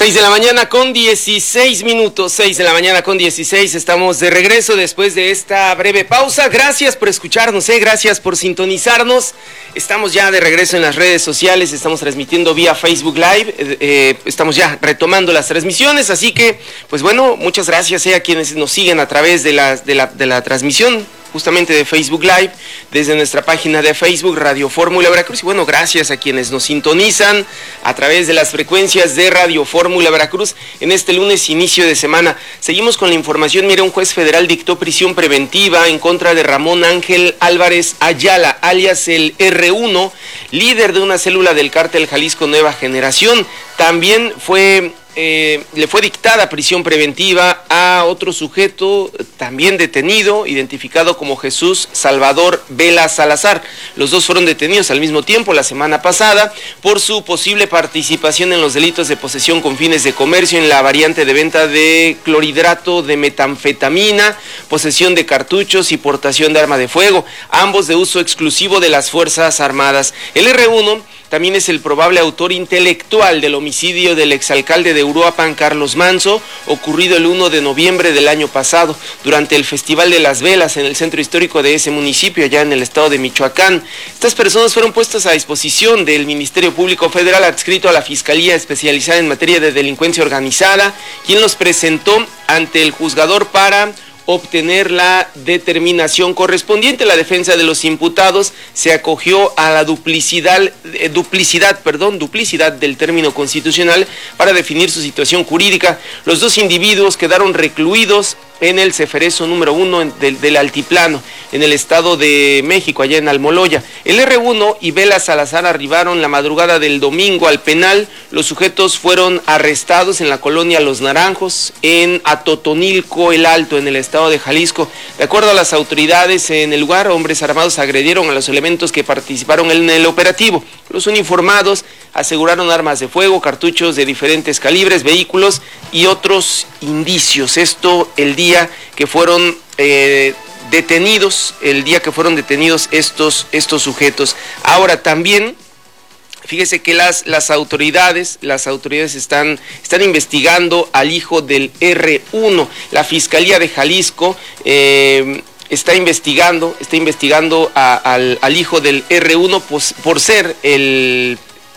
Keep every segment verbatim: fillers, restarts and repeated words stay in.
seis de la mañana con dieciséis minutos, seis de la mañana con dieciséis, estamos de regreso después de esta breve pausa. Gracias por escucharnos, eh, gracias por sintonizarnos. Estamos ya de regreso en las redes sociales, estamos transmitiendo vía Facebook Live, eh, eh, estamos ya retomando las transmisiones, así que, pues bueno, muchas gracias eh, a quienes nos siguen a través de la, de la, de la transmisión justamente de Facebook Live, desde nuestra página de Facebook, Radio Fórmula Veracruz. Y bueno, gracias a quienes nos sintonizan a través de las frecuencias de Radio Fórmula Veracruz en este lunes, inicio de semana. Seguimos con la información. Mire, un juez federal dictó prisión preventiva en contra de Ramón Ángel Álvarez Ayala, alias el erre uno, líder de una célula del cártel Jalisco Nueva Generación. También fue... Eh, le fue dictada prisión preventiva a otro sujeto también detenido, identificado como Jesús Salvador Vela Salazar. Los dos fueron detenidos al mismo tiempo la semana pasada por su posible participación en los delitos de posesión con fines de comercio en la variante de venta de clorhidrato de metanfetamina, posesión de cartuchos y portación de arma de fuego, ambos de uso exclusivo de las Fuerzas Armadas. El erre uno también es el probable autor intelectual del homicidio del exalcalde de Uruapan, Carlos Manso, ocurrido el primero de noviembre del año pasado, durante el Festival de las Velas en el centro histórico de ese municipio, allá en el estado de Michoacán. Estas personas fueron puestas a disposición del Ministerio Público Federal, adscrito a la Fiscalía Especializada en Materia de Delincuencia Organizada, quien los presentó ante el juzgador para obtener la determinación correspondiente. La defensa de los imputados se acogió a la duplicidad, eh, duplicidad, perdón, duplicidad del término constitucional para definir su situación jurídica. Los dos individuos quedaron recluidos en el Ceferezo número uno del, del Altiplano, en el Estado de México, allá en Almoloya. El erre uno y Vela Salazar arribaron la madrugada del domingo al penal. Los sujetos fueron arrestados en la colonia Los Naranjos, en Atotonilco el Alto, en el estado de Jalisco. De acuerdo a las autoridades en el lugar, hombres armados agredieron a los elementos que participaron en el operativo. Los uniformados aseguraron armas de fuego, cartuchos de diferentes calibres, vehículos y otros indicios. Esto el día que fueron eh, detenidos, el día que fueron detenidos estos, estos sujetos. Ahora también, fíjese que las, las autoridades, las autoridades están, están investigando al hijo del erre uno. La Fiscalía de Jalisco eh, está investigando, está investigando a, al, al hijo del erre uno pues, por ser el...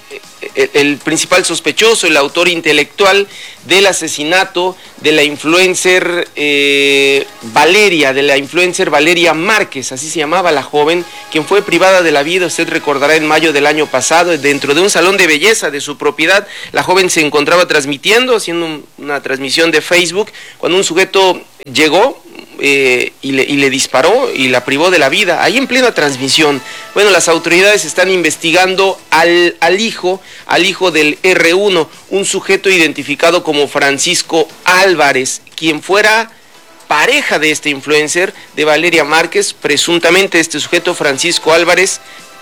El, el principal sospechoso, el autor intelectual del asesinato de la influencer eh, Valeria, de la influencer Valeria Márquez, así se llamaba la joven, quien fue privada de la vida, usted recordará, en mayo del año pasado, dentro de un salón de belleza de su propiedad. La joven se encontraba transmitiendo, haciendo un, una transmisión de Facebook, cuando un sujeto llegó eh, y, le, y le disparó y la privó de la vida, ahí en plena transmisión. Bueno, las autoridades están investigando al, al hijo, al hijo del erre uno, un sujeto identificado como Francisco Álvarez, quien fuera pareja de este influencer, de Valeria Márquez. Presuntamente este sujeto, Francisco Álvarez,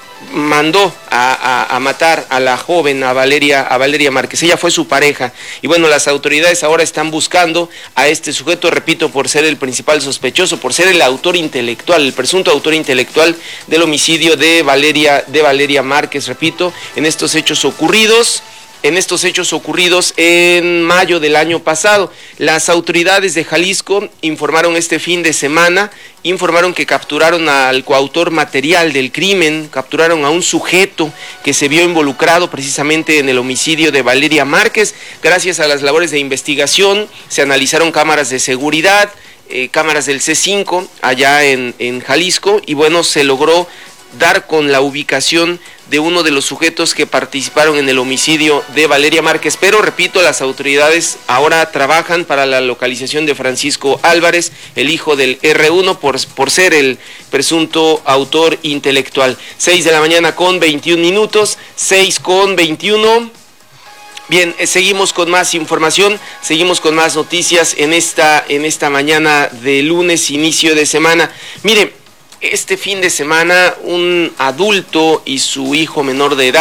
mandó a, a, a matar a la joven, a Valeria, a Valeria Márquez. Ella fue su pareja. Y bueno, las autoridades ahora están buscando a este sujeto, repito, por ser el principal sospechoso, por ser el autor intelectual, el presunto autor intelectual del homicidio de Valeria, de Valeria Márquez, repito, en estos hechos ocurridos. En estos hechos ocurridos en mayo del año pasado. Las autoridades de Jalisco informaron este fin de semana, informaron que capturaron al coautor material del crimen, capturaron a un sujeto que se vio involucrado precisamente en el homicidio de Valeria Márquez. Gracias a las labores de investigación, se analizaron cámaras de seguridad, eh, cámaras del ce cinco allá en, en Jalisco, y bueno, se logró dar con la ubicación de uno de los sujetos que participaron en el homicidio de Valeria Márquez. Pero repito, las autoridades ahora trabajan para la localización de Francisco Álvarez, el hijo del erre uno, por, por ser el presunto autor intelectual. seis de la mañana con veintiún minutos, seis con veintiuno. Bien, eh, seguimos con más información, seguimos con más noticias en esta, en esta mañana de lunes, inicio de semana. Mire, este fin de semana un adulto y su hijo menor de edad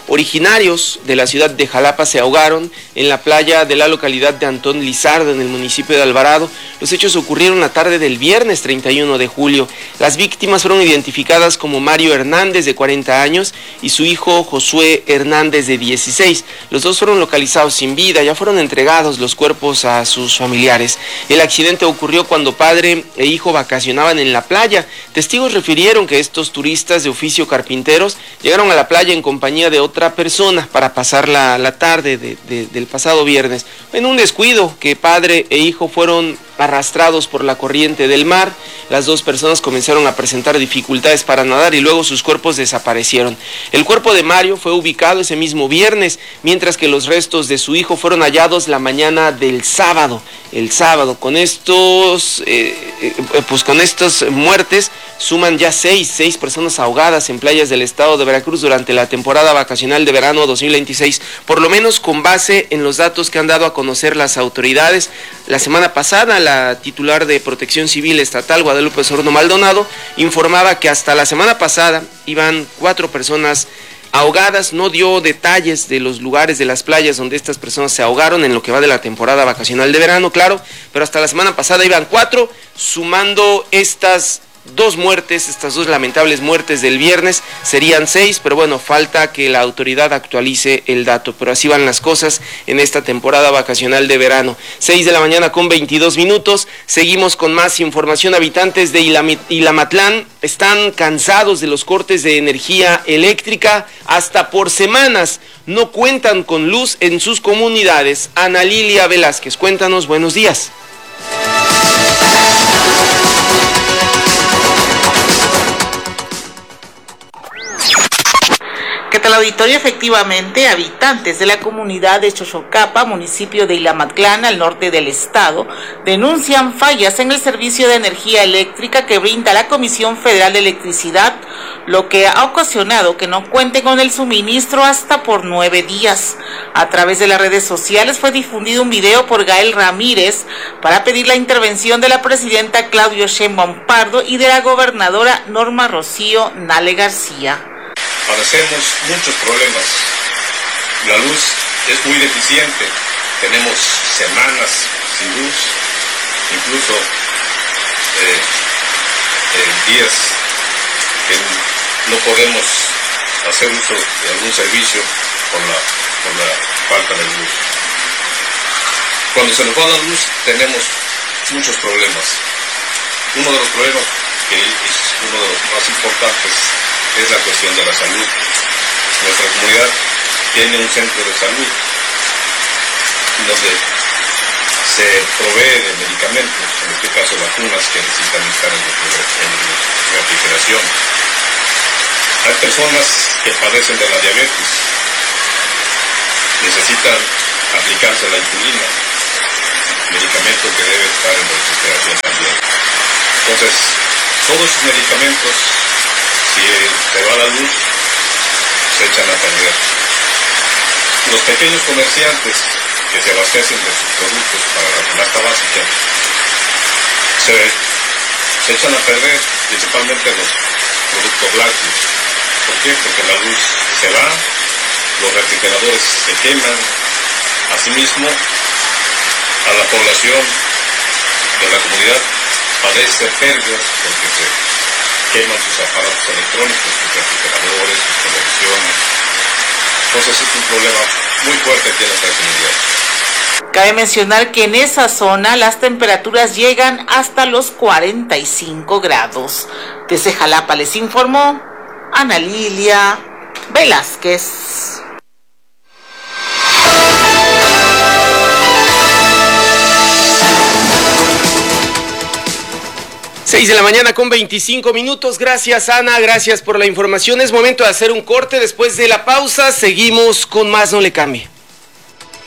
originarios de la ciudad de Jalapa se ahogaron en la playa de la localidad de Antón Lizardo, en el municipio de Alvarado. Los hechos ocurrieron la tarde del viernes treinta y uno de julio. Las víctimas fueron identificadas como Mario Hernández, de cuarenta años, y su hijo Josué Hernández, de dieciséis. Los dos fueron localizados sin vida, ya fueron entregados los cuerpos a sus familiares. El accidente ocurrió cuando padre e hijo vacacionaban en la playa. Testigos refirieron que estos turistas de oficio carpinteros llegaron a la playa en compañía de otra persona para pasar la, la tarde de, de, del pasado viernes. En un descuido, que padre e hijo fueron arrastrados por la corriente del mar. Las dos personas comenzaron a presentar dificultades para nadar y luego sus cuerpos desaparecieron. El cuerpo de Mario fue ubicado ese mismo viernes, mientras que los restos de su hijo fueron hallados la mañana del sábado. El sábado, con estos, eh, pues con estas muertes suman ya seis, seis personas ahogadas en playas del estado de Veracruz durante la temporada vacacional de verano dos mil veintiséis, por lo menos con base en los datos que han dado a conocer las autoridades. La semana pasada, la titular de Protección Civil Estatal, Guadalupe Osorno Maldonado, informaba que hasta la semana pasada iban cuatro personas ahogadas. No dio detalles de los lugares de las playas donde estas personas se ahogaron en lo que va de la temporada vacacional de verano, claro, pero hasta la semana pasada iban cuatro, sumando estas dos muertes, estas dos lamentables muertes del viernes, serían seis, pero bueno, falta que la autoridad actualice el dato, pero así van las cosas en esta temporada vacacional de verano. seis de la mañana con veintidós minutos, seguimos con más información. Habitantes de Ilam- Ilamatlán están cansados de los cortes de energía eléctrica, hasta por semanas no cuentan con luz en sus comunidades. Ana Lilia Velázquez, cuéntanos, buenos días. ¿Qué tal, auditorio? Efectivamente, habitantes de la comunidad de Xochocapa, municipio de Ilamatlán, al norte del estado, denuncian fallas en el servicio de energía eléctrica que brinda la Comisión Federal de Electricidad, lo que ha ocasionado que no cuenten con el suministro hasta por nueve días. A través de las redes sociales fue difundido un video por Gael Ramírez para pedir la intervención de la presidenta Claudia Sheinbaum Pardo y de la gobernadora Norma Rocío Nale García. Padecemos muchos problemas. La luz es muy deficiente. Tenemos semanas sin luz, incluso eh, eh, días que no podemos hacer uso de algún servicio por la, por la falta de luz. Cuando se nos va la luz tenemos muchos problemas. Uno de los problemas, que es uno de los más importantes, es la cuestión de la salud. Nuestra comunidad tiene un centro de salud donde se provee de medicamentos, en este caso vacunas que necesitan estar en refrigeración. Hay personas que padecen de la diabetes, necesitan aplicarse la insulina, medicamento que debe estar en refrigeración también. Entonces, todos esos medicamentos, si se va la luz, se echan a perder. Los pequeños comerciantes que se abastecen de sus productos para la canasta básica se, se echan a perder, principalmente los productos lácteos. ¿Por qué? Porque la luz se va, los refrigeradores se queman. Asimismo, a la población de la comunidad padece pérdidas porque se queman sus aparatos electrónicos, sus refrigeradores, sus televisiones. Entonces es un problema muy fuerte aquí en nuestra comunidad. Cabe mencionar que en esa zona las temperaturas llegan hasta los cuarenta y cinco grados. Desde Jalapa les informó Ana Lilia Velázquez. seis de la mañana con veinticinco minutos. Gracias, Ana, gracias por la información. Es momento de hacer un corte. Después de la pausa seguimos con más. No le cambie.